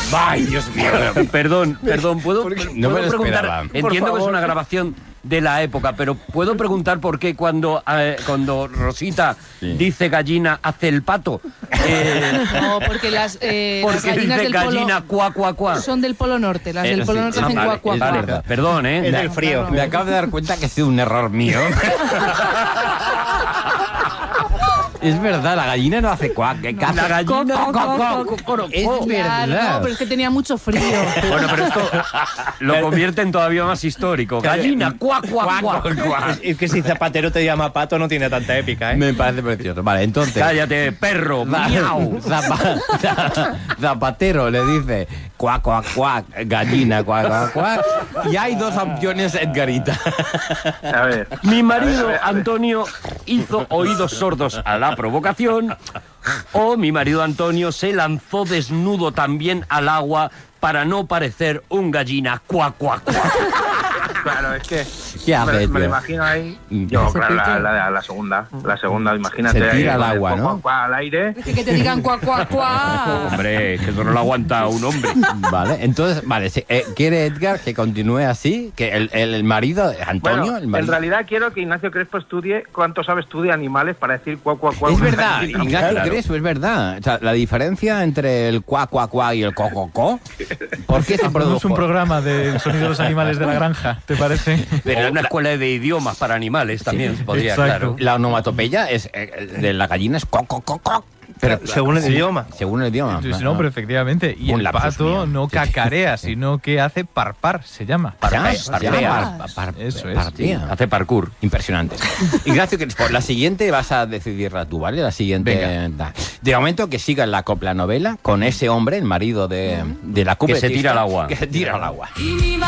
¡Ay, Dios mío! Perdón, ¿puedo No me lo preguntar? esperaba. Entiendo que es una grabación de la época, pero ¿puedo preguntar por qué cuando Rosita dice gallina hace el pato? No, porque las Porque gallinas dice del gallina polo cuá, cuá, cuá. son del Polo Norte. Las del Polo Norte hacen vale, cuá, cuá, vale, cuá. perdón, Es del frío. Claro. Me acabo de dar cuenta que ha sido un error mío. Es verdad, la gallina no hace cuac. La gallina... Es Claro, verdad. no, pero es que tenía mucho frío. Bueno, pero esto lo convierte en todavía más histórico. Gallina, cuá, cuá, cuá. Es que si Zapatero te llama Pato no tiene tanta épica, ¿eh? Me parece precioso. Vale, entonces... Cállate, perro, miau. Zapatero le dice cuac, cuac, cuac, gallina, cuac, cuac, cuac. Y hay dos opciones, Edgarita. A ver. Mi marido, A ver. Antonio, hizo oídos sordos a la provocación, o mi marido Antonio se lanzó desnudo también al agua para no parecer un gallina cuá, cuá, cuá. Claro, es que ¿Qué hace, me lo tío? imagino ahí. Yo, claro, la segunda. La segunda, imagínate. Se tira ahí, al agua, con el ¿no? cuá, cuá al aire. Es que te digan cuá, cuá, cuá. Hombre, que eso no lo aguanta un hombre. Vale, entonces, vale, ¿quiere Edgar que continúe así? Que el marido, Antonio, Bueno, el marido... en realidad quiero que Ignacio Crespo estudie cuánto sabe de animales para decir cuá, cuá, cuá. Es verdad, Claro. Ignacio Crespo, es verdad. O sea, la diferencia entre el cuá, cuá, cuá y el co, co, co, ¿por qué se Hacemos produjo? un programa del sonido de los animales de la granja, ¿te parece? Pero una escuela de idiomas para animales también se podría, exacto. claro. La onomatopeya es, de la gallina es co, co, co, co. Pero según el idioma. Según el idioma. Sí, no, pero efectivamente. Y Un el lapsus pato mío. no Sí. cacarea, sino que hace parpar, se llama. Parpea, parpea. Eso es. parpea. Hace parkour. Impresionante. Ignacio Crespo, la siguiente vas a decidirla tú, ¿vale? La siguiente. Venga. De momento que siga la copla novela con ese hombre, el marido de la Que se tira al agua. Que se tira al agua.